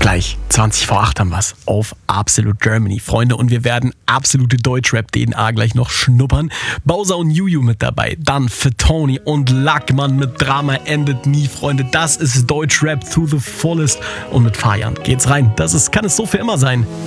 Gleich 20 vor 8 haben wir's auf Absolute Germany, Freunde. Und wir werden absolute Deutschrap-DNA gleich noch schnuppern. Bowser und Juju mit dabei. Dann Fatoni und Lackmann mit Drama endet nie, Freunde. Das ist Deutschrap to the fullest. Und mit Fajan geht's rein. Kann es so für immer sein.